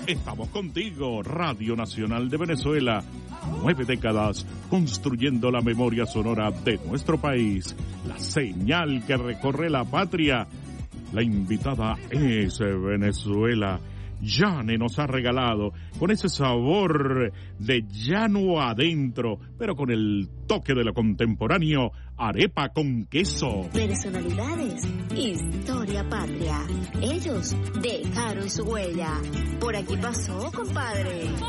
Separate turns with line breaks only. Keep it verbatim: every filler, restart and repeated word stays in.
Estamos contigo, Radio Nacional de Venezuela. Nueve décadas construyendo la memoria sonora de nuestro país. La señal que recorre la patria. La invitada es Venezuela. Yane nos ha regalado con ese sabor de llano adentro, pero con el toque de lo contemporáneo, arepa con queso.
Personalidades, historia patria. Ellos dejaron su huella. Por aquí pasó, compadre.